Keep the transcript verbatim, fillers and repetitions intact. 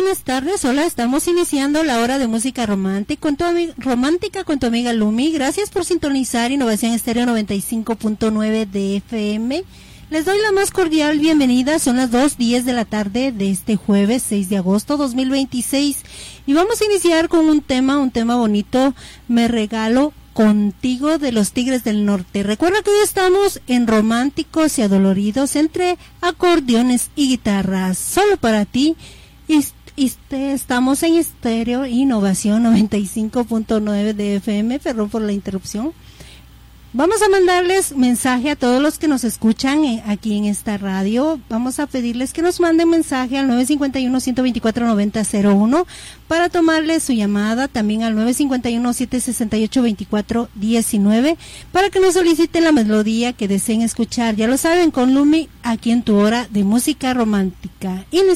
buenas tardes. Hola, estamos iniciando la hora de música romántica con tu, ami- romántica con tu amiga Lumi. Gracias por sintonizar Innovación Estéreo noventa y cinco punto nueve de F M. Les doy la más cordial bienvenida. Son las dos diez de la tarde de este jueves seis de agosto dos mil veintiséis. Y vamos a iniciar con un tema, un tema bonito. Me regalo contigo, de los Tigres del Norte. Recuerda que hoy estamos en Románticos y Adoloridos entre acordeones y guitarras. Solo para ti. Y, y estamos en Estéreo Innovación noventa y cinco punto nueve de F M. Perdón por la interrupción. Vamos a mandarles mensaje a todos los que nos escuchan eh, aquí en esta radio. Vamos a pedirles que nos manden mensaje al nueve cinco uno, uno dos cuatro, nueve cero cero uno para tomarles su llamada, también al nueve cinco uno, siete seis ocho, dos cuatro uno nueve para que nos soliciten la melodía que deseen escuchar. Ya lo saben, con Lumi, aquí en tu hora de música romántica. Inici-